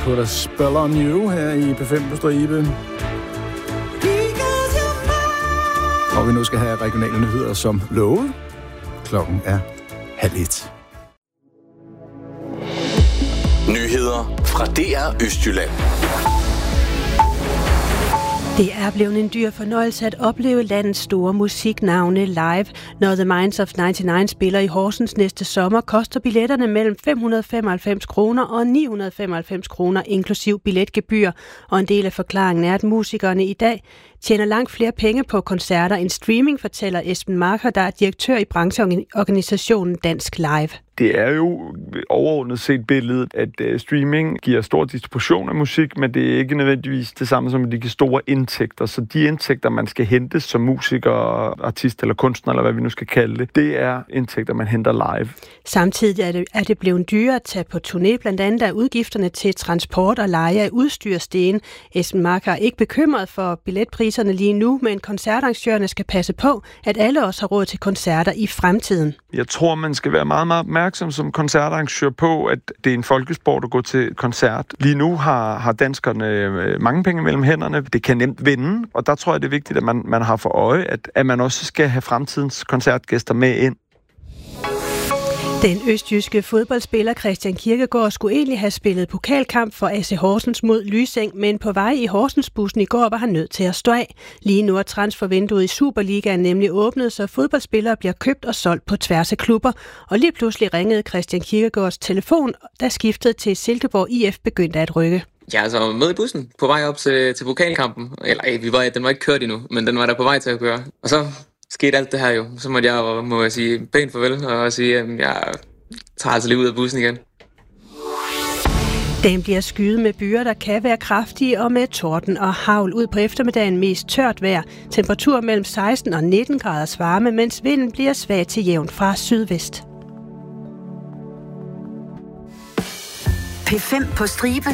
Put a spell on you her i P5 på stribe. Og vi nu skal have regionale nyheder som lovet. Klokken er 12:30. Nyheder fra DR Østjylland. Det er blevet en dyr fornøjelse at opleve landets store musiknavne live. Når The Minds of 99 spiller i Horsens næste sommer, koster billetterne mellem 595 kroner og 995 kroner inklusiv billetgebyr. Og en del af forklaringen er, at musikerne i dag tjener langt flere penge på koncerter end streaming, fortæller Esben Marker, der er direktør i brancheorganisationen Dansk Live. Det er jo overordnet set billedet, at streaming giver stor distribution af musik, men det er ikke nødvendigvis det samme som, at de giver store indtægter. Så de indtægter, man skal hente som musiker, artist eller kunstner, eller hvad vi nu skal kalde det, det er indtægter, man henter live. Samtidig er det blevet dyrere at tage på turné, blandt andet af udgifterne til transport og leje af udstyrsten. Esben Marker er ikke bekymret for billetpriserne lige nu, men koncertarrangørerne skal passe på, at alle også har råd til koncerter i fremtiden. Jeg tror, man skal være meget, meget opmærksom som koncertarrangør på, at det er en folkesport at gå til koncert. Lige nu har danskerne mange penge mellem hænderne. Det kan nemt vinde, og der tror jeg, det er vigtigt, at man har for øje, at man også skal have fremtidens koncertgæster med ind. Den østjyske fodboldspiller Christian Kierkegaard skulle egentlig have spillet pokalkamp for AC Horsens mod Lyseng, men på vej i Horsensbussen i går var han nødt til at stå af. Lige nu er transfervinduet i Superligaen nemlig åbnet, så fodboldspillere bliver købt og solgt på tværs af klubber. Og lige pludselig ringede Christian Kierkegaards telefon, da skiftet til Silkeborg IF begyndte at rykke. Ja, altså med i bussen på vej op til pokalkampen. Eller den var ikke kørt endnu, men den var der på vej til at køre. Og så skete alt det her jo. Så måtte jeg sige pænt farvel og sige, at jeg tager altså lige ud af bussen igen. Den bliver skyet med byer, der kan være kraftige, og med torden og hagl. Ud på eftermiddagen mest tørt vejr. Temperatur mellem 16 og 19 graders varme, mens vinden bliver svag til jævn fra sydvest. P5 på stribe.